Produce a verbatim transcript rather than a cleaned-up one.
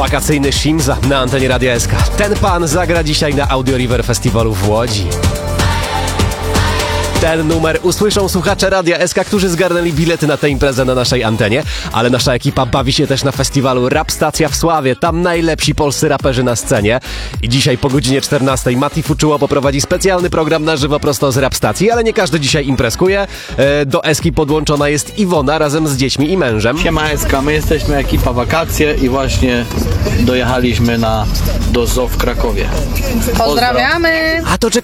Wakacyjny Shimza na antenie Radia S K. Ten pan zagra dzisiaj na Audio River Festiwalu w Łodzi. Ten numer usłyszą słuchacze Radia S K, którzy zgarnęli bilety na tę imprezę na naszej antenie, ale nasza ekipa bawi się też na festiwalu Rap Stacja w Sławie. Tam najlepsi polscy raperzy na scenie. I dzisiaj po godzinie czternastej Mati Fuczuło poprowadzi specjalny program na żywo prosto z Rap Stacji, ale nie każdy dzisiaj imprezkuje. Do Eski podłączona jest Iwona razem z dziećmi i mężem. Siema S K, my jesteśmy ekipa Wakacje i właśnie dojechaliśmy na, do Zoo w Krakowie. Pozdrawiamy! A to czekaj.